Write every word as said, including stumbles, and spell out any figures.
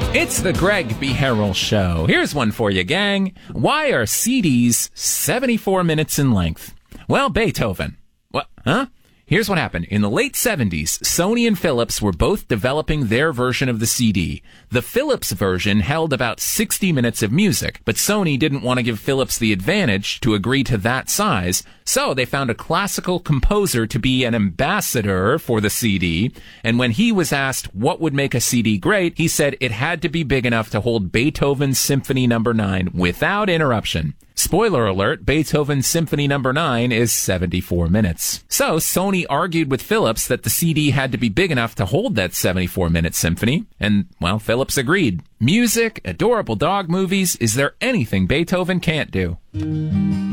It's the Greg B. Harrell Show. Here's one for you, gang. Why are C Ds seventy-four minutes in length? Well, Beethoven. What? Huh? Here's what happened. In the late seventies, Sony and Philips were both developing their version of the C D. The Philips version held about sixty minutes of music, but Sony didn't want to give Philips the advantage to agree to that size, so they found a classical composer to be an ambassador for the C D, and when he was asked what would make a C D great, he said it had to be big enough to hold Beethoven's Symphony number nine without interruption. Spoiler alert, Beethoven's Symphony number nine is seventy-four minutes. So Sony argued with Philips that the C D had to be big enough to hold that seventy-four minute symphony, and, well, Philips agreed. Music, adorable dog movies, is there anything Beethoven can't do?